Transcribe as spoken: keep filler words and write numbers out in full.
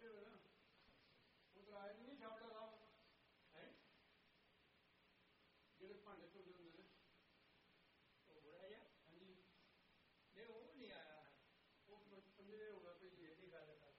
ਬੈਠੇ ਹੋਏ ਨਾ, ਉਹ ਤਾਂ ਆਏ ਨਹੀਂ ਛਾਪੜਾ ਸਾਹਿਬ ਹੈ ਜਿਹੜੇ ਭਾਂਡੇ ਧੋਦੇ ਹੁੰਦੇ ਨੇ, ਉਹ ਬੁੜਾ ਜਿਹਾ। ਹਾਂਜੀ ਨਹੀਂ ਉਹ ਨਹੀਂ ਆਇਆ, ਉਹ ਪੰਜਵੇਂ ਹੋ ਗਿਆ ਭਾਈ ਇਹਦੀ ਗੱਲ ਕਰ